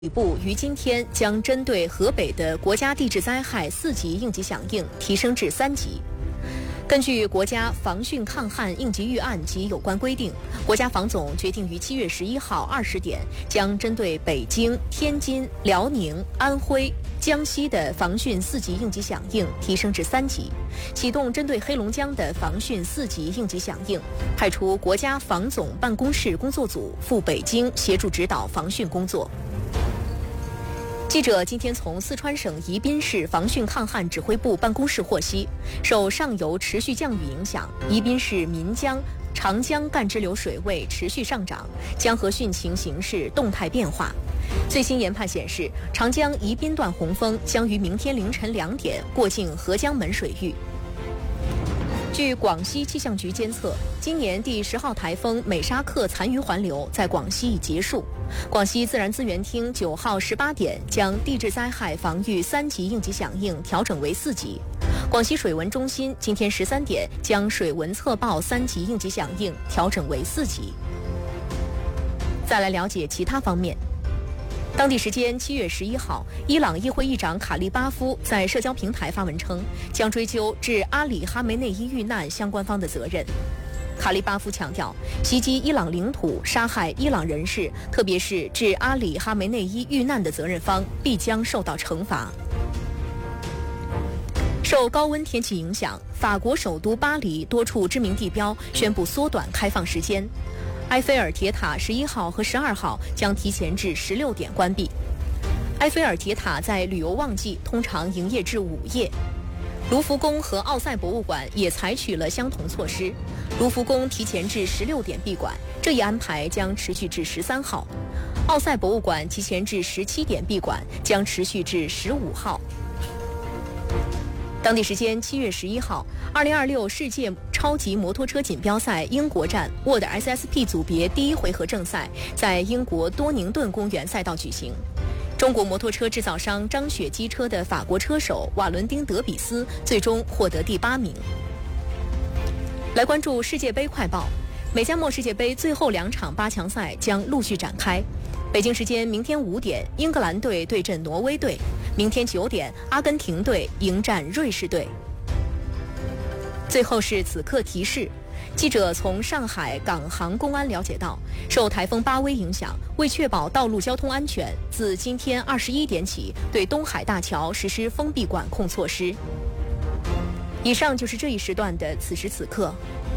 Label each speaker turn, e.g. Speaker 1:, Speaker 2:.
Speaker 1: 雨部于今天将针对河北的国家地质灾害4级应急响应提升至3级。根据国家防汛抗旱应急预案及有关规定，国家防总决定于7月11号20点，将针对北京、天津、辽宁、安徽、江西的防汛4级应急响应提升至3级，启动针对黑龙江的防汛4级应急响应，派出国家防总办公室工作组赴北京协助指导防汛工作。记者今天从四川省宜宾市防汛抗旱指挥部办公室获悉，受上游持续降雨影响，宜宾市岷江、长江干支流水位持续上涨，江河汛情形势动态变化。最新研判显示，长江宜宾段洪峰将于明天凌晨2点过境合江门水域。据广西气象局监测，今年第10号台风美沙克残余环流在广西已结束。广西自然资源厅9号18点将地质灾害防御3级应急响应调整为4级。广西水文中心今天13点将水文测报3级应急响应调整为4级。再来了解其他方面。当地时间7月11号，伊朗议会议长卡利巴夫在社交平台发文称，将追究致阿里哈梅内伊遇难相关方的责任。卡利巴夫强调，袭击伊朗领土、杀害伊朗人士，特别是致阿里哈梅内伊遇难的责任方，必将受到惩罚。受高温天气影响，法国首都巴黎多处知名地标宣布缩短开放时间。埃菲尔铁塔11号和12号将提前至16点关闭。埃菲尔铁塔在旅游旺季通常营业至午夜。卢浮宫和奥赛博物馆也采取了相同措施。卢浮宫提前至16点闭馆，这一安排将持续至13号。奥赛博物馆提前至17点闭馆，将持续至15号。当地时间7月11号，2026世界超级摩托车锦标赛英国站沃德 SSP 组别第1回合正赛在英国多宁顿公园赛道举行。中国摩托车制造商张雪机车的法国车手瓦伦丁·德比斯最终获得第8名。来关注世界杯快报，美加墨世界杯最后2场8强赛将陆续展开。北京时间明天5点，英格兰队对阵挪威队；明天9点，阿根廷队迎战瑞士队。最后是此刻提示。记者从上海港航公安了解到，受台风巴威影响，为确保道路交通安全，自今天21点起，对东海大桥实施封闭管控措施。以上就是这一时段的此时此刻。